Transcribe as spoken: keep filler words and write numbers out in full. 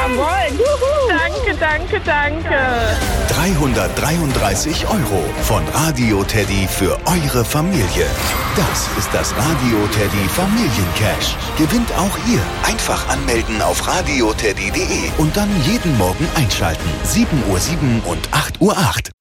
Jawohl. Juhu. Danke, danke, danke. dreihundertdreiunddreißig Euro von Radio Teddy für eure Familie. Das ist das Radio Teddy Familiencash. Gewinnt auch ihr. Einfach anmelden auf radioteddy punkt de und dann jeden Morgen einschalten. sieben Uhr sieben und acht Uhr acht.